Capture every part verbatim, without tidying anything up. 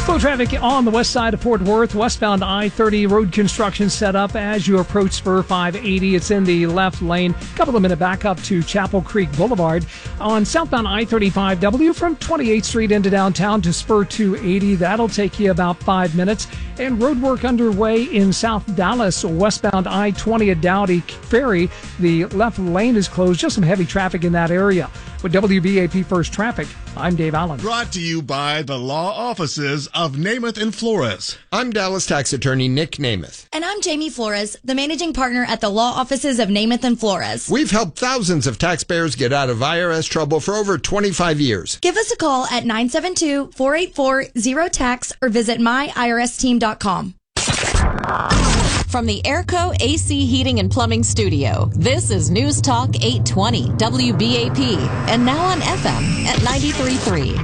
Slow traffic on the west side of Fort Worth, westbound I thirty, road construction set up as you approach Spur five eighty. It's in the left lane. Couple of minute back up to Chapel Creek Boulevard. On southbound I thirty-five W from twenty-eighth Street into downtown to Spur two eighty. That'll take you about five minutes. And road work underway in South Dallas, westbound I twenty at Dowdy Ferry. The left lane is closed. Just some heavy traffic in that area. With W B A P First Traffic, I'm Dave Allen. Brought to you by the law offices of Namath and Flores. I'm Dallas tax attorney Nick Namath. And I'm Jamie Flores, the managing partner at the law offices of Namath and Flores. We've helped thousands of taxpayers get out of I R S trouble for over twenty-five years. Give us a call at nine seven two, four eight four, zero tax or visit my I R S team dot com. From the Airco A C Heating and Plumbing Studio, this is News Talk eight twenty W B A P, and now on F M at ninety-three point three.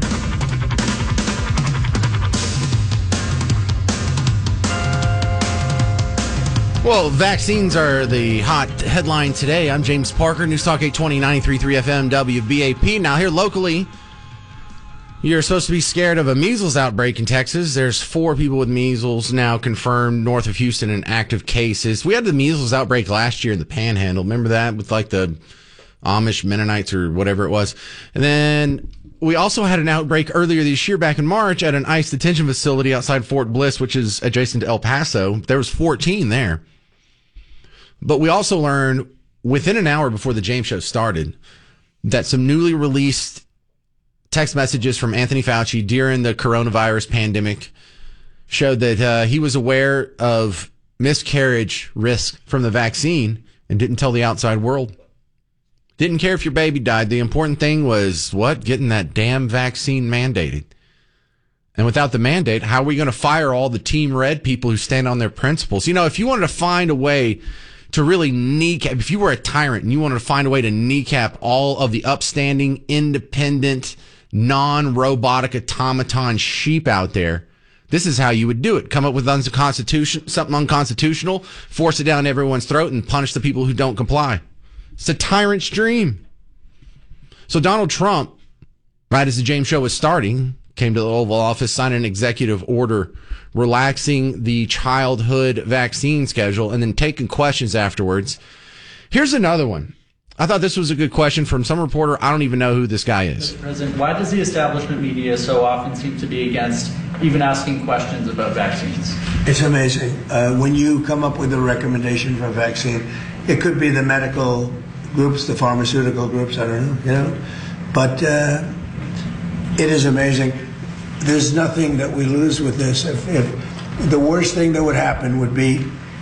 Well, vaccines are the hot headline today. I'm James Parker, News Talk eight twenty, ninety-three point three F M, W B A P. Now, here locally, you're supposed to be scared of a measles outbreak in Texas. There's four people with measles now confirmed north of Houston in active cases. We had the measles outbreak last year in the Panhandle. Remember that with like the Amish Mennonites or whatever it was? And then we also had an outbreak earlier this year back in March at an ICE detention facility outside Fort Bliss, which is adjacent to El Paso. There was fourteen there. But we also learned within an hour before the James Show started that some newly released text messages from Anthony Fauci during the coronavirus pandemic showed that uh, he was aware of miscarriage risk from the vaccine and didn't tell the outside world. Didn't care if your baby died. The important thing was, what? Getting that damn vaccine mandated. And without the mandate, how are we going to fire all the Team Red people who stand on their principles? You know, if you wanted to find a way to really kneecap, if you were a tyrant and you wanted to find a way to kneecap all of the upstanding, independent, non-robotic automaton sheep out there, this is how you would do it. Come up with unconstitution, something unconstitutional, force it down everyone's throat, and punish the people who don't comply. It's a tyrant's dream. So Donald Trump, right as the James Show was starting, came to the Oval Office, signed an executive order relaxing the childhood vaccine schedule, and then taking questions afterwards. Here's another one. I thought this was a good question from some reporter. I don't even know who this guy is. Mister President, why does the establishment media so often seem to be against even asking questions about vaccines? It's amazing. Uh, when you come up with a recommendation for a vaccine, it could be the medical groups, the pharmaceutical groups, I don't know, you know. But uh, it is amazing. There's nothing that we lose with this. If, if the worst thing that would happen would be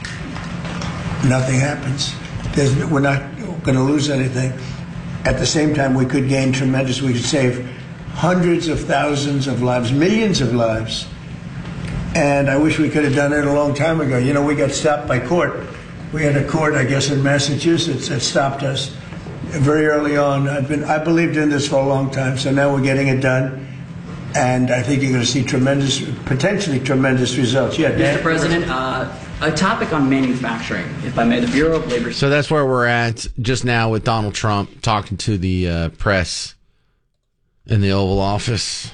nothing happens. There's, we're not going to lose anything. At the same time, we could gain tremendous, we could save hundreds of thousands of lives, millions of lives. And I wish we could have done it a long time ago. You know, we got stopped by court. We had a court, I guess, in Massachusetts that stopped us very early on. I've been, I believed in this for a long time, so now we're getting it done. And I think you're going to see tremendous, potentially tremendous results. Yeah, Dan? Mister President, uh, a topic on manufacturing, if I may. The Bureau of Labor... So that's where we're at just now with Donald Trump talking to the uh, press in the Oval Office.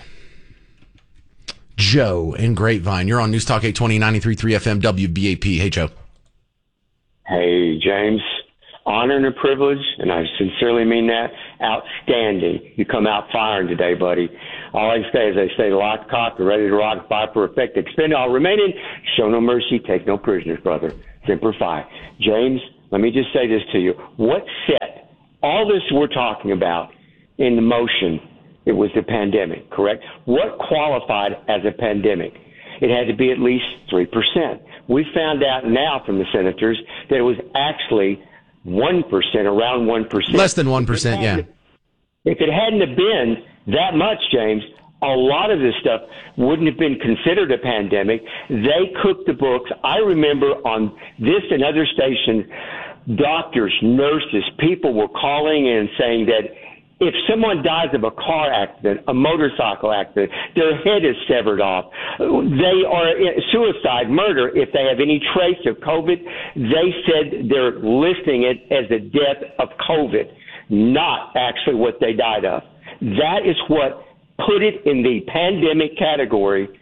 Joe in Grapevine. You're on News Talk eight twenty, ninety-three point three F M, W B A P. Hey, Joe. Hey, James. Honor and a privilege, and I sincerely mean that. Outstanding. You come out firing today, buddy. All I say is I say lock, cock, ready to rock, fire for effect, expend all remaining, show no mercy, take no prisoners, brother. Semper Fi. James, let me just say this to you. What set all this we're talking about in motion? It was the pandemic, correct? What qualified as a pandemic? It had to be at least three percent. We found out now from the senators that it was actually one percent, around one percent. Less than one percent, yeah. If it hadn't have been that much, James, a lot of this stuff wouldn't have been considered a pandemic. They cooked the books. I remember on this and other stations, doctors, nurses, people were calling in saying that if someone dies of a car accident, a motorcycle accident, their head is severed off, they are suicide, murder, if they have any trace of COVID, they said they're listing it as a death of COVID, not actually what they died of. That is what put it in the pandemic category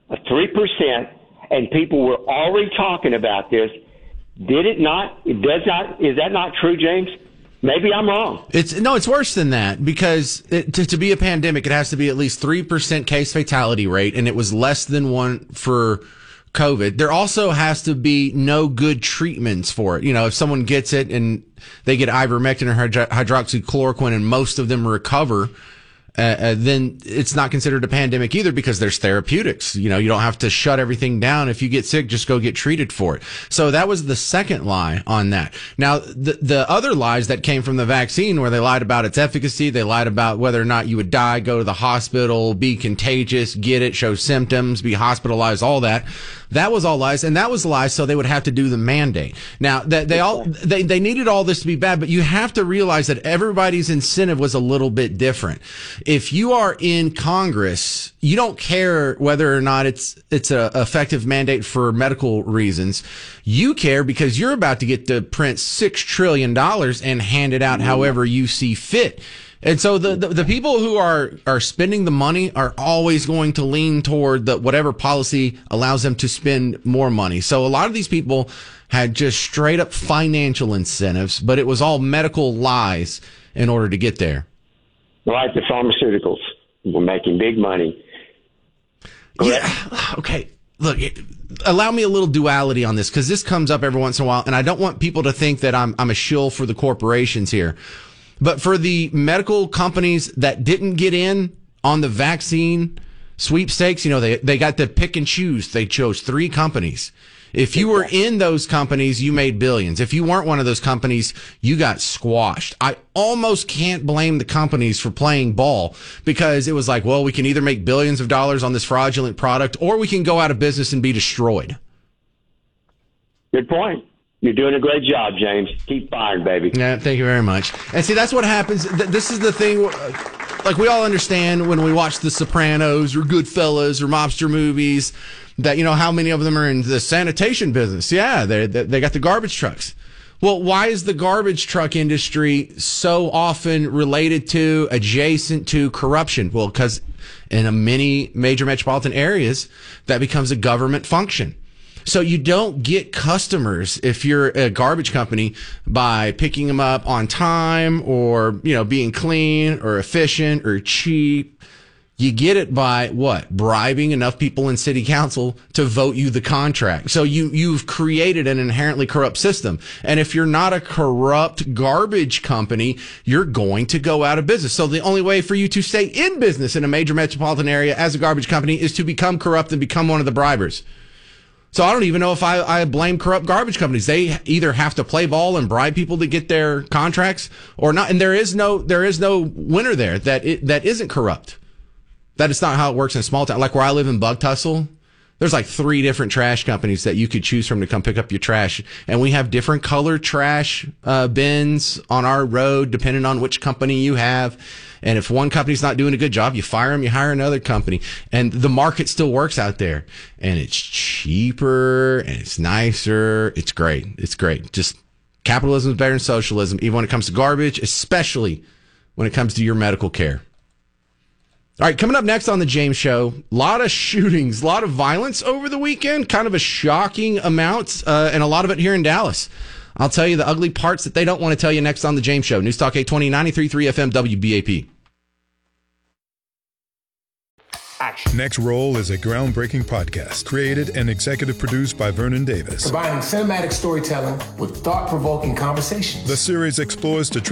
of three percent, and people were already talking about this. Did it not? It does not. Is that not true, James? Maybe I'm wrong. It's no, it's worse than that because it, to, to be a pandemic, it has to be at least three percent case fatality rate, and it was less than one for COVID. There also has to be no good treatments for it. You know, if someone gets it and they get ivermectin or hydro- hydroxychloroquine and most of them recover, Uh, uh, then it's not considered a pandemic either because there's therapeutics. You know, you don't have to shut everything down. If you get sick, just go get treated for it. So that was the second lie on that. Now, the, the other lies that came from the vaccine where they lied about its efficacy, they lied about whether or not you would die, go to the hospital, be contagious, get it, show symptoms, be hospitalized, all that. That was all lies, and that was lies, so they would have to do the mandate. Now, that they all they, they needed all this to be bad, but you have to realize that everybody's incentive was a little bit different. If you are in Congress, you don't care whether or not it's it's a effective mandate for medical reasons. You care because you're about to get to print six trillion dollars and hand it out however you see fit. And so the, the, the people who are, are spending the money are always going to lean toward the whatever policy allows them to spend more money. So a lot of these people had just straight up financial incentives, but it was all medical lies in order to get there. Like the pharmaceuticals were making big money. Yeah. Okay. Look, allow me a little duality on this because this comes up every once in a while, and I don't want people to think that I'm I'm a shill for the corporations here. But for the medical companies that didn't get in on the vaccine sweepstakes, you know, they, they got to pick and choose. They chose three companies. If you were in those companies, you made billions. If you weren't one of those companies, you got squashed. I almost can't blame the companies for playing ball because it was like, well, we can either make billions of dollars on this fraudulent product or we can go out of business and be destroyed. Good point. You're doing a great job, James. Keep firing, baby. Yeah, thank you very much. And see, that's what happens. This is the thing. Like, we all understand when we watch The Sopranos or Goodfellas or mobster movies that, you know, how many of them are in the sanitation business. Yeah, they they got the garbage trucks. Well, why is the garbage truck industry so often related to, adjacent to corruption? Well, because in a many major metropolitan areas, that becomes a government function. So you don't get customers if you're a garbage company by picking them up on time or, you know, being clean or efficient or cheap. You get it by what? Bribing enough people in city council to vote you the contract. So you, you've created an inherently corrupt system. And if you're not a corrupt garbage company, you're going to go out of business. So the only way for you to stay in business in a major metropolitan area as a garbage company is to become corrupt and become one of the bribers. So I don't even know if I, I blame corrupt garbage companies. They either have to play ball and bribe people to get their contracts or not. And there is no, there is no winner there that it, that isn't corrupt. That is not how it works in a small town. Like where I live in Bug Tussle, there's like three different trash companies that you could choose from to come pick up your trash. And we have different colored trash uh, bins on our road, depending on which company you have. And if one company's not doing a good job, you fire them, you hire another company. And the market still works out there. And it's cheaper and it's nicer. It's great. It's great. Just capitalism is better than socialism, even when it comes to garbage, especially when it comes to your medical care. All right, coming up next on the James Show, a lot of shootings, a lot of violence over the weekend, kind of a shocking amount, uh, and a lot of it here in Dallas. I'll tell you the ugly parts that they don't want to tell you next on the James Show. News Talk eight twenty, ninety-three point three F M, W B A P. Next Roll is a groundbreaking podcast created and executive produced by Vernon Davis. Combining cinematic storytelling with thought-provoking conversations. The series explores the